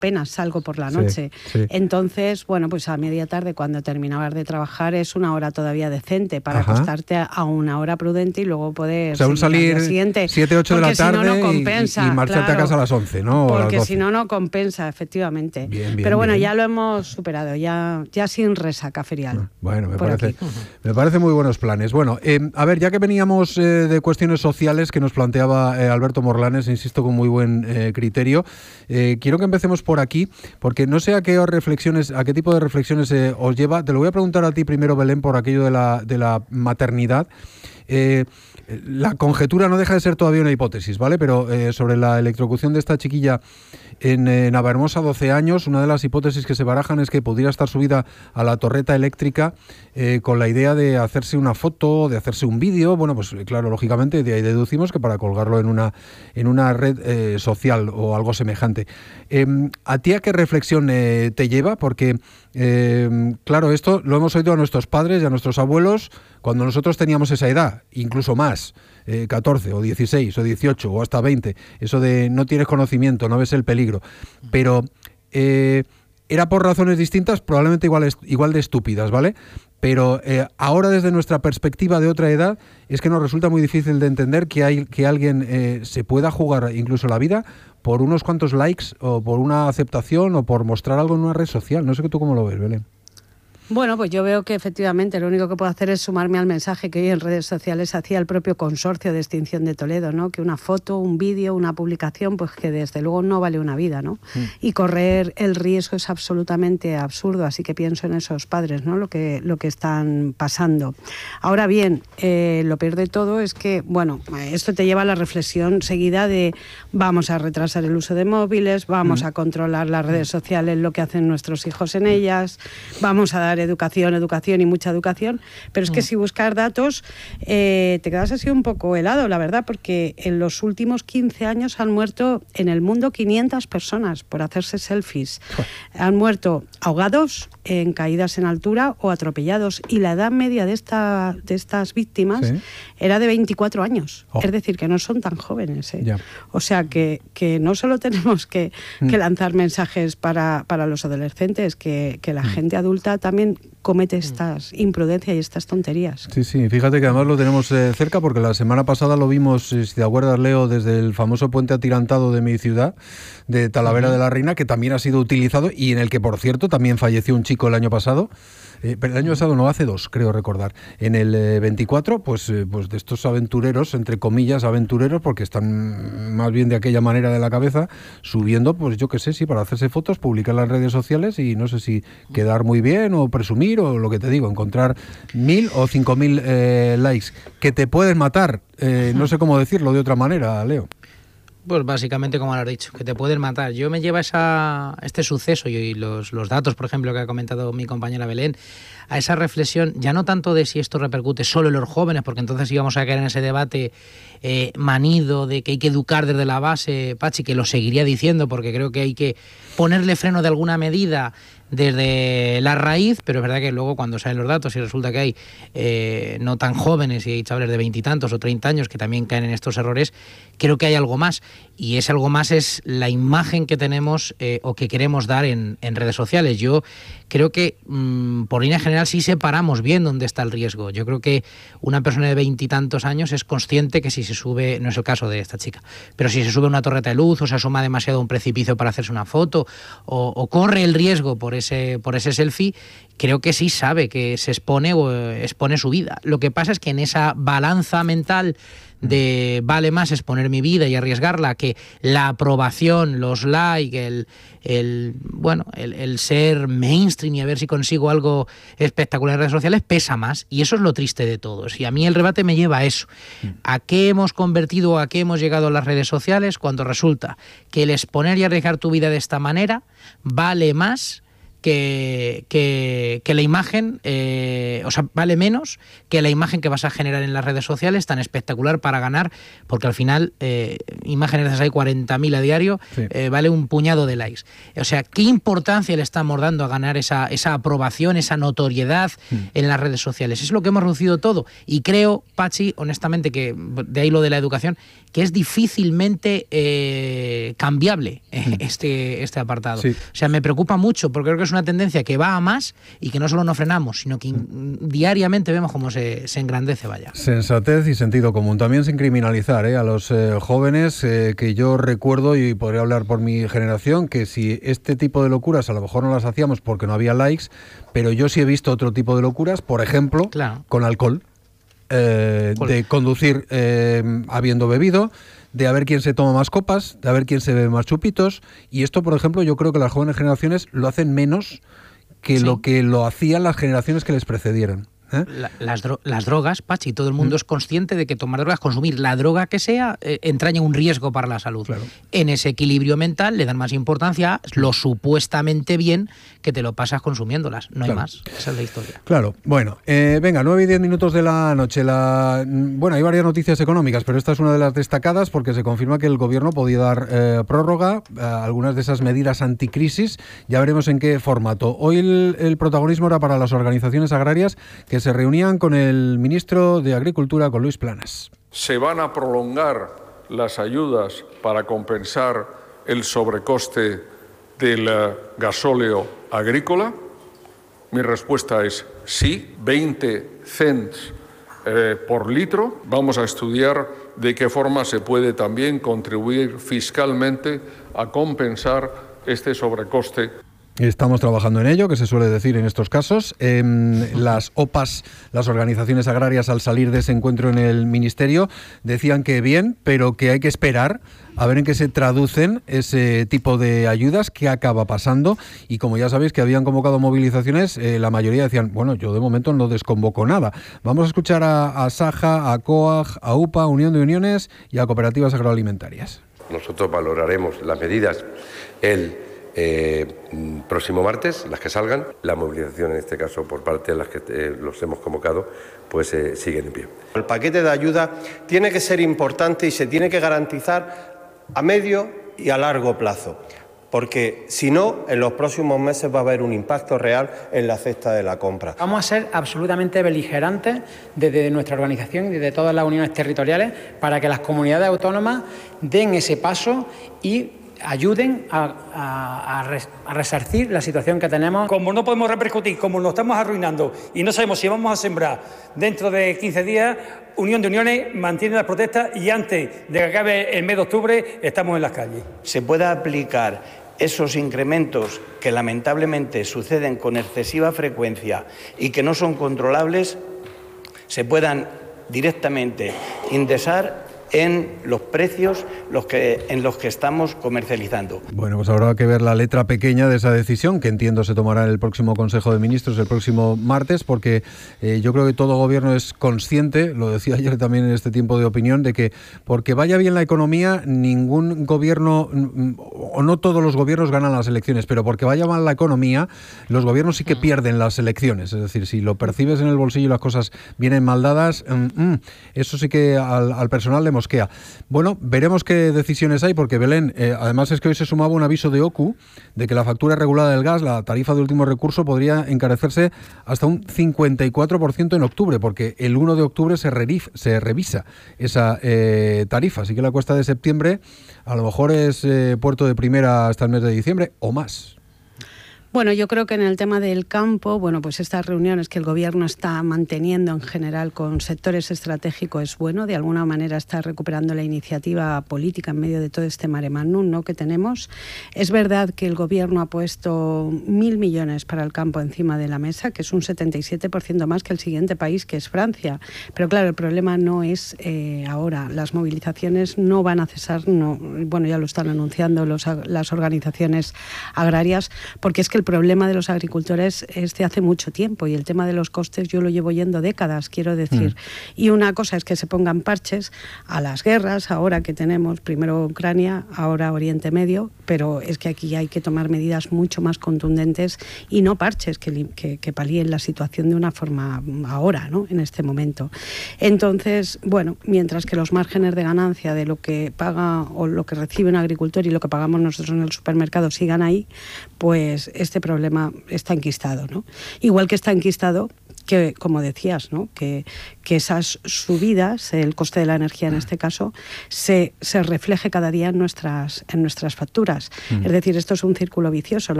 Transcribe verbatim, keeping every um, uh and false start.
apenas salgo por la noche. Sí, sí. Entonces, bueno, pues a media tarde, cuando terminabas de trabajar, es una hora todavía decente para Ajá. acostarte a una hora prudente y luego poder O sea, un salir siete, ocho de la tarde si no, no compensa, y, y marcharte claro, a casa a las once, ¿no? O a las porque doce. si no, no compensa, efectivamente. Bien, bien, Pero bueno, bien. ya lo hemos superado, ya, ya sin resaca ferial. Bueno, me por parece, aquí. me parece muy buenos planes. Bueno, eh, a ver, ya que veníamos eh, de cuestiones sociales que nos planteaba eh, Alberto Morlanes, insisto, con muy buen eh, criterio, eh, quiero que empecemos por aquí, porque no sé a qué reflexiones, a qué tipo de reflexiones eh, os lleva. Te lo voy a preguntar a ti primero, Belén, por aquello de la, de la maternidad. Eh, la conjetura no deja de ser todavía una hipótesis, ¿vale? Pero eh, sobre la electrocución de esta chiquilla en eh, Navahermosa, doce años, una de las hipótesis que se barajan es que pudiera estar subida a la torreta eléctrica eh, con la idea de hacerse una foto, de hacerse un vídeo. Bueno, pues claro, lógicamente de ahí deducimos que para colgarlo en una, en una red eh, social o algo semejante. Eh, ¿A ti a qué reflexión eh, te lleva? Porque, eh, claro, esto lo hemos oído a nuestros padres y a nuestros abuelos cuando nosotros teníamos esa edad, incluso más, eh, catorce o dieciséis o dieciocho o hasta veinte, eso de no tienes conocimiento, no ves el peligro, pero eh, era por razones distintas, probablemente igual, igual de estúpidas, ¿vale? Pero eh, ahora desde nuestra perspectiva de otra edad es que nos resulta muy difícil de entender que, hay, que alguien eh, se pueda jugar incluso la vida por unos cuantos likes o por una aceptación o por mostrar algo en una red social. No sé tú cómo lo ves, Belén. Bueno, pues yo veo que efectivamente lo único que puedo hacer es sumarme al mensaje que hoy en redes sociales hacía el propio Consorcio de Extinción de Toledo, ¿no? Que una foto, un vídeo, una publicación, pues que desde luego no vale una vida, ¿no? Mm. Y correr el riesgo es absolutamente absurdo, así que pienso en esos padres, ¿no? Lo que, lo que están pasando. Ahora bien, eh, lo peor de todo es que, bueno, esto te lleva a la reflexión seguida de vamos a retrasar el uso de móviles, vamos mm. a controlar las redes sociales, lo que hacen nuestros hijos en ellas, vamos a dar educación, educación y mucha educación, pero es que si buscas datos eh, te quedas así un poco helado, la verdad, porque en los últimos quince años han muerto en el mundo quinientas personas por hacerse selfies. Han muerto ahogados, en caídas en altura o atropellados, y la edad media de, esta, de estas víctimas ¿sí? era de veinticuatro años, oh. es decir, que no son tan jóvenes. ¿eh? O sea, que, que no solo tenemos que, mm. que lanzar mensajes para, para los adolescentes, que, que la mm. gente adulta también comete estas imprudencias y estas tonterías. Sí, sí, fíjate que además lo tenemos eh, cerca, porque la semana pasada lo vimos, eh, si te acuerdas, Leo, desde el famoso puente atirantado de mi ciudad, de Talavera uh-huh. de la Reina, que también ha sido utilizado y en el que, por cierto, también falleció un chico el año pasado. Eh, pero el año pasado no, hace dos, creo recordar. En el eh, veinticuatro, pues, eh, pues de estos aventureros, entre comillas, aventureros, porque están más bien de aquella manera de la cabeza, subiendo, pues yo qué sé, sí, para hacerse fotos, publicar en las redes sociales y no sé si quedar muy bien o presumir o lo que te digo, encontrar mil o cinco mil eh, likes que te pueden matar. Eh, no sé cómo decirlo de otra manera, Leo. Pues básicamente como lo has dicho, que te pueden matar. Yo me lleva esa, este suceso y los, los datos, por ejemplo, que ha comentado mi compañera Belén, a esa reflexión, ya no tanto de si esto repercute solo en los jóvenes, porque entonces íbamos a caer en ese debate eh, manido de que hay que educar desde la base, Pachi, que lo seguiría diciendo, porque creo que hay que ponerle freno de alguna medida desde la raíz, pero es verdad que luego cuando salen los datos y resulta que hay eh, no tan jóvenes y hay chavales de veintitantos o treinta años que también caen en estos errores, creo que hay algo más, y ese algo más es la imagen que tenemos eh, o que queremos dar en, en redes sociales. Yo creo que mmm, por línea general sí separamos bien dónde está el riesgo. Yo creo que una persona de veintitantos años es consciente que si se sube, no es el caso de esta chica, pero si se sube a una torreta de luz o se asoma demasiado a un precipicio para hacerse una foto o, o corre el riesgo por ese, por ese selfie, creo que sí sabe que se expone o expone su vida. Lo que pasa es que en esa balanza mental de vale más exponer mi vida y arriesgarla que la aprobación, los likes, el, el bueno, el, el ser mainstream y a ver si consigo algo espectacular en redes sociales, pesa más, y eso es lo triste de todos. Y a mí el debate me lleva a eso. ¿A qué hemos convertido, a qué hemos llegado a las redes sociales cuando resulta que el exponer y arriesgar tu vida de esta manera vale más que, que, que la imagen, eh, o sea, vale menos que la imagen que vas a generar en las redes sociales, tan espectacular para ganar, porque al final, eh, imágenes de esas hay cuarenta mil a diario, sí. eh, vale un puñado de likes. O sea, ¿qué importancia le estamos dando a ganar esa, esa aprobación, esa notoriedad mm. en las redes sociales? Es lo que hemos reducido todo. Y creo, Pachi, honestamente, que de ahí lo de la educación, que es difícilmente eh, cambiable eh, este, este apartado. Sí. O sea, me preocupa mucho, porque creo que es una tendencia que va a más y que no solo no frenamos, sino que mm. diariamente vemos cómo se, se engrandece, vaya. Sensatez y sentido común, también sin criminalizar eh, a los eh, jóvenes, eh, que yo recuerdo, y podría hablar por mi generación, que si este tipo de locuras a lo mejor no las hacíamos porque no había likes, pero yo sí he visto otro tipo de locuras, por ejemplo, claro. con alcohol. Eh, de conducir eh, habiendo bebido, de a ver quién se toma más copas, de a ver quién se bebe más chupitos, y esto, por ejemplo, yo creo que las jóvenes generaciones lo hacen menos que ¿Sí? lo que lo hacían las generaciones que les precedieron. ¿Eh? La, las, dro las drogas, Pachi, todo el mundo mm. es consciente de que tomar drogas, consumir la droga que sea, eh, entraña un riesgo para la salud. Claro. En ese equilibrio mental le dan más importancia a lo supuestamente bien que te lo pasas consumiéndolas. No claro. hay más. Esa es la historia. Claro. Bueno, eh, venga, nueve y diez minutos de la noche. La, bueno, hay varias noticias económicas, pero esta es una de las destacadas porque se confirma que el gobierno podía dar eh, prórroga a algunas de esas medidas anticrisis. Ya veremos en qué formato. Hoy el, el protagonismo era para las organizaciones agrarias que se reunían con el ministro de Agricultura, con Luis Planas. ¿Se van a prolongar las ayudas para compensar el sobrecoste del gasóleo agrícola? Mi respuesta es sí, veinte cents eh, por litro. Vamos a estudiar de qué forma se puede también contribuir fiscalmente a compensar este sobrecoste. Estamos trabajando en ello, que se suele decir en estos casos. Eh, las O P A s, las organizaciones agrarias, al salir de ese encuentro en el Ministerio, decían que bien, pero que hay que esperar a ver en qué se traducen ese tipo de ayudas, qué acaba pasando. Y como ya sabéis que habían convocado movilizaciones, eh, la mayoría decían, bueno, yo de momento no desconvoco nada. Vamos a escuchar a, a Saja, a COAG, a U P A, Unión de Uniones y a Cooperativas Agroalimentarias. Nosotros valoraremos las medidas el Eh, próximo martes, las que salgan. La movilización, en este caso, por parte de las que eh, los hemos convocado, pues eh, siguen en pie. El paquete de ayuda tiene que ser importante y se tiene que garantizar a medio y a largo plazo, porque si no, en los próximos meses va a haber un impacto real en la cesta de la compra. Vamos a ser absolutamente beligerantes desde nuestra organización y desde todas las uniones territoriales para que las comunidades autónomas den ese paso y ayuden a, a, a, res, a resarcir la situación que tenemos. Como no podemos repercutir, como nos estamos arruinando y no sabemos si vamos a sembrar dentro de quince días, Unión de Uniones mantiene las protestas y antes de que acabe el mes de octubre estamos en las calles. Se pueda aplicar esos incrementos que lamentablemente suceden con excesiva frecuencia y que no son controlables, se puedan directamente indexar en los precios los que, en los que estamos comercializando. Bueno, pues habrá que ver la letra pequeña de esa decisión, que entiendo se tomará en el próximo Consejo de Ministros el próximo martes, porque eh, yo creo que todo gobierno es consciente, lo decía ayer también en este tiempo de opinión, de que porque vaya bien la economía, ningún gobierno, o no todos los gobiernos ganan las elecciones, pero porque vaya mal la economía, los gobiernos sí que pierden las elecciones. Es decir, si lo percibes en el bolsillo y las cosas vienen mal dadas, mm, mm, eso sí que al, al personal le mosquea. Bueno, veremos qué decisiones hay, porque Belén, eh, además es que hoy se sumaba un aviso de O C U de que la factura regulada del gas, la tarifa de último recurso, podría encarecerse hasta un cincuenta y cuatro por ciento en octubre, porque el uno de octubre se, rerif, se revisa esa eh, tarifa, así que la cuesta de septiembre a lo mejor es eh, puerto de primera hasta el mes de diciembre o más. Bueno, yo creo que en el tema del campo, bueno, pues estas reuniones que el Gobierno está manteniendo en general con sectores estratégicos es bueno, de alguna manera está recuperando la iniciativa política en medio de todo este mare magnum, ¿no?, que tenemos. Es verdad que el Gobierno ha puesto mil millones para el campo encima de la mesa, que es un setenta y siete por ciento más que el siguiente país, que es Francia. Pero claro, el problema no es eh, ahora. Las movilizaciones no van a cesar, no, bueno, ya lo están anunciando los, las organizaciones agrarias, porque es que el problema de los agricultores es de hace mucho tiempo y el tema de los costes yo lo llevo yendo décadas, quiero decir. Mm. Y una cosa es que se pongan parches a las guerras, ahora que tenemos primero Ucrania, ahora Oriente Medio, pero es que aquí hay que tomar medidas mucho más contundentes y no parches que, que, que palíen la situación de una forma ahora, ¿no? En este momento. Entonces, bueno, mientras que los márgenes de ganancia de lo que paga o lo que recibe un agricultor y lo que pagamos nosotros en el supermercado sigan ahí, pues este problema está enquistado, ¿no? Igual que está enquistado que, como decías, ¿no? que, que esas subidas, el coste de la energía en este caso, se, se refleje cada día en nuestras, en nuestras facturas. Mm. Es decir, esto es un círculo vicioso.